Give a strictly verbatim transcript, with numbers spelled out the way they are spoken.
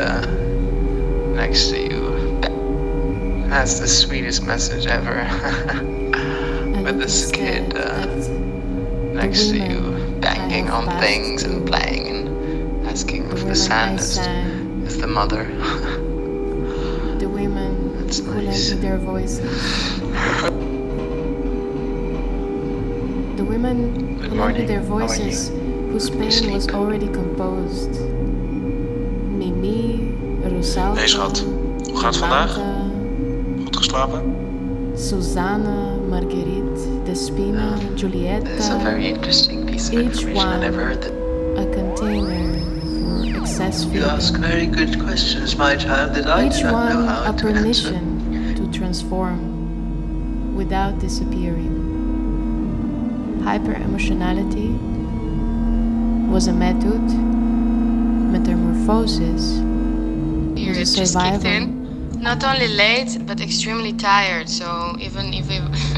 uh, next to you. That's the sweetest message ever. With this kid uh, next to you, banging on things and playing and asking if the sand is, is the mother. The women That's who nice. lent me their voices. The women Good who lent me morning. their How are voices, you? whose pain sleep? was already composed. Mimi, Rosalba, Hey schat, hoe gaat het vandaag? Yolanda, Goed geslapen? Susanna, Marguerite, Despina, This is a Julieta, very interesting piece of each information. I one never heard that. a container for excess You feeding. ask very good questions, my child, that I Each do not know one how a to answer. permission to transform without disappearing. Hyper-emotionality was a method. Metamorphosis was a Period just kicked survival. in. Not only late, but extremely tired. So even if we